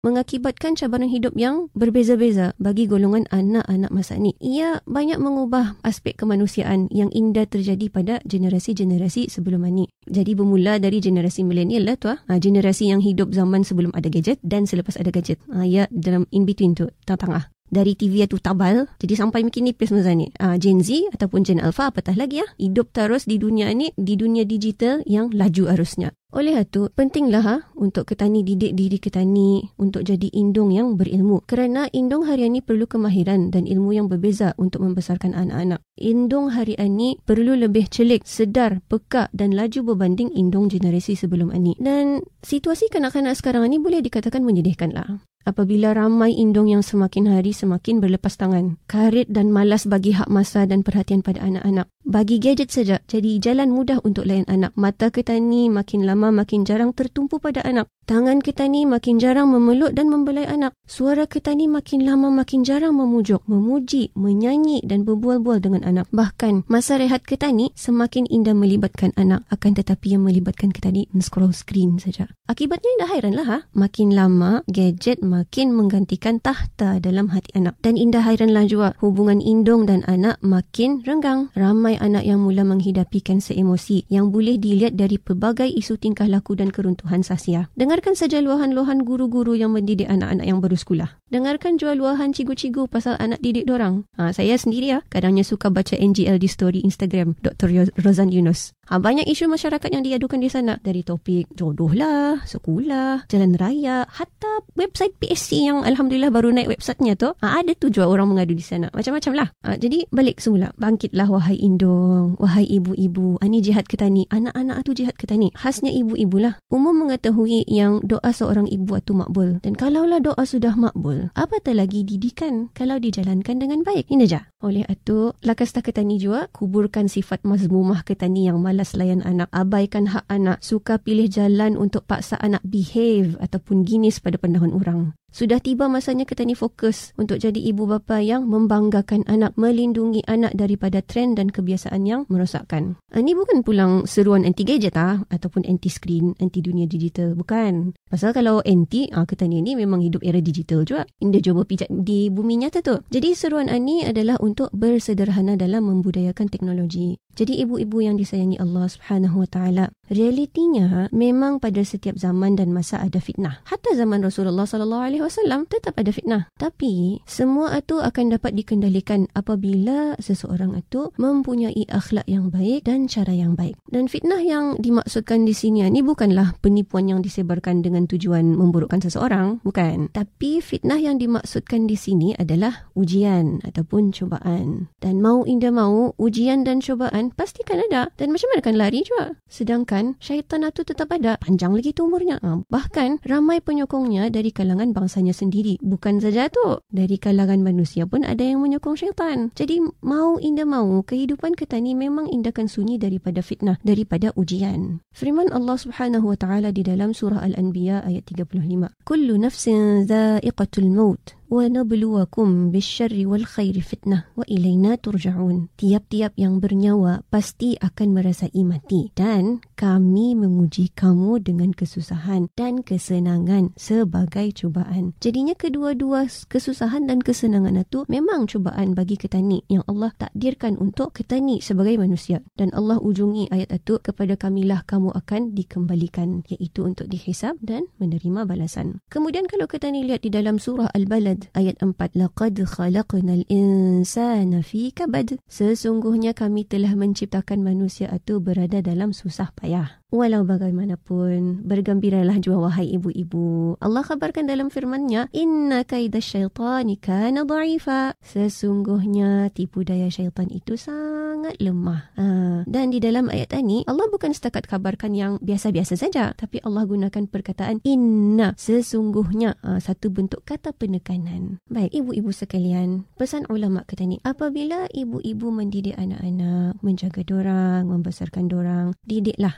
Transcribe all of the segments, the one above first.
mengakibatkan cabaran hidup yang berbeza-beza bagi golongan anak-anak masa ni. Ia banyak mengubah aspek kemanusiaan yang indah terjadi pada generasi-generasi sebelum ni. Jadi bermula dari generasi milenial lah tu, generasi yang hidup zaman sebelum ada gadget dan selepas ada gadget. Ya, dalam in between tu, tengah-tengah. Dari TV tu tabal, jadi sampai makin nipis masa ni. Gen Z ataupun Gen Alpha, apatah lagi hidup terus di dunia ni, di dunia digital yang laju arusnya. Oleh itu, pentinglah untuk kita ni didik diri kita ni untuk jadi indung yang berilmu. Kerana indung harian ni perlu kemahiran dan ilmu yang berbeza untuk membesarkan anak-anak. Indung harian ni perlu lebih celik, sedar, peka dan laju berbanding indung generasi sebelum ni. Dan situasi kanak-kanak sekarang ni boleh dikatakan menyedihkan lah. Apabila ramai indung yang semakin hari semakin berlepas tangan, karit dan malas bagi hak masa dan perhatian pada anak-anak. Bagi gadget saja, jadi jalan mudah untuk layan anak. Mata kita ni makin lama makin jarang tertumpu pada anak. Tangan kita ni makin jarang memeluk dan membelai anak. Suara kita ni makin lama makin jarang memujuk, memuji, menyanyi dan berbual-bual dengan anak. Bahkan, masa rehat kita ni semakin indah melibatkan anak, akan tetapi yang melibatkan kita ni scroll screen saja. Akibatnya indah hairanlah makin lama gadget makin menggantikan tahta dalam hati anak. Dan indah hairanlah juga hubungan indung dan anak makin renggang. Ramai anak yang mula menghidapi kanser emosi yang boleh dilihat dari pelbagai isu tingkah laku dan keruntuhan sahsiah. Dengarkan saja luahan-luahan guru-guru yang mendidik anak-anak yang baru sekolah. Dengarkan juga luahan cigu-cigu pasal anak didik dorang. Saya sendiri kadangnya suka baca NGL di story Instagram Dr. Rozan Yunus. Banyak isu masyarakat yang diadukan di sana. Dari topik jodoh lah, sekolah, jalan raya, hatta website PSC yang Alhamdulillah baru naik websitenya tu. Ada tu juga orang mengadu di sana. Macam-macam lah. Jadi balik semula. Bangkitlah wahai indung, wahai ibu-ibu. Ini jihad kita ni. Anak-anak tu jihad kita ni. Khasnya ibu-ibu lah. Umum mengetahui yang doa seorang ibu itu makbul. Dan kalaulah doa sudah makbul, apatah lagi didikan kalau dijalankan dengan baik. Ini aja. Oleh itu, lakastah kita ni juga kuburkan sifat mazmumah kita ni yang malas layan anak, abaikan hak anak, suka pilih jalan untuk paksa anak behave ataupun ginis pada pandangan orang. Sudah tiba masanya kita ni fokus untuk jadi ibu bapa yang membanggakan anak, melindungi anak daripada trend dan kebiasaan yang merosakkan. Ini bukan pulang seruan anti gadget ataupun anti screen, anti dunia digital. Bukan. Pasal kalau anti, kita ni memang hidup era digital juga. Indah cuba pijak di bumi nyata tu. Jadi seruan ini adalah untuk bersederhana dalam membudayakan teknologi. Jadi ibu-ibu yang disayangi Allah Subhanahu Wa Taala, realitinya memang pada setiap zaman dan masa ada fitnah. Hatta zaman Rasulullah Sallallahu Alaihi Wasallam tetap ada fitnah. Tapi semua itu akan dapat dikendalikan apabila seseorang itu mempunyai akhlak yang baik dan cara yang baik. Dan fitnah yang dimaksudkan di sini ini bukanlah penipuan yang disebarkan dengan tujuan memburukkan seseorang, bukan. Tapi fitnah yang dimaksudkan di sini adalah ujian ataupun cubaan. Dan mau indah mau, ujian dan cubaan pastikan ada. Dan macam mana kan lari juga. Sedangkan syaitan itu tetap ada. Panjang lagi tu umurnya. Bahkan ramai penyokongnya dari kalangan bangsanya sendiri. Bukan saja tu, dari kalangan manusia pun ada yang menyokong syaitan. Jadi mau indah mau, kehidupan kita ni memang indahkan sunyi daripada fitnah, daripada ujian. Firman Allah Subhanahu Wa Taala di dalam surah Al-Anbiya ayat 35. Kullu nafsin dha'iqatul maut wa nabluwakum bisyarri wal khairi fitnah wa ilaina turja'un. Tiap-tiap yang bernyawa pasti akan merasai mati dan kami menguji kamu dengan kesusahan dan kesenangan sebagai cubaan. Jadinya kedua-dua kesusahan dan kesenangan itu memang cubaan bagi kita ni yang Allah takdirkan untuk kita ni sebagai manusia. Dan Allah ujungi ayat itu, kepada kamilah kamu akan dikembalikan, iaitu untuk dihisab dan menerima balasan. Kemudian kalau kita ni lihat di dalam surah Al-Balad ayat 4, laqad khalaqnal insana fi kabad. Sesungguhnya kami telah menciptakan manusia itu berada dalam susah payah. Walau bagaimanapun, bergembiralah jua wahai ibu-ibu. Allah kabarkan dalam firman-Nya, inna kaidasyaitani kana dha'ifa. Sesungguhnya tipu daya syaitan itu sangat lemah. Dan di dalam ayat ini, Allah bukan setakat kabarkan yang biasa-biasa saja, tapi Allah gunakan perkataan inna, sesungguhnya, satu bentuk kata penekanan. Baik, ibu-ibu sekalian, pesan ulama kita ni, apabila ibu-ibu mendidik anak-anak, menjaga dorang, membesarkan dorang, didiklah, jaga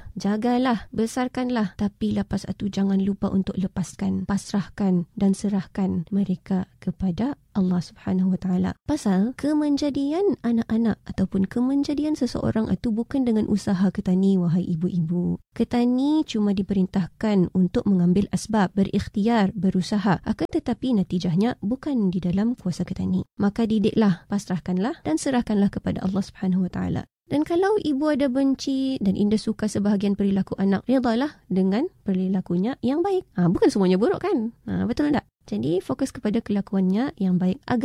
jagalah, besarkanlah. Tapi lepas itu jangan lupa untuk lepaskan, pasrahkan dan serahkan mereka kepada Allah Subhanahu Wa Taala. Pasal kemenjadian anak-anak ataupun kemenjadian seseorang itu bukan dengan usaha ketani, wahai ibu-ibu. Ketani cuma diperintahkan untuk mengambil asbab, berikhtiar, berusaha. Akan tetapi natijahnya bukan di dalam kuasa ketani. Maka didiklah, pasrahkanlah dan serahkanlah kepada Allah Subhanahu Wa Taala. Dan kalau ibu ada benci dan Indah suka sebahagian perilaku anak, redalah dengan perilakunya yang baik. Bukan semuanya buruk kan? Betul tak? Jadi fokus kepada kelakuannya yang baik agar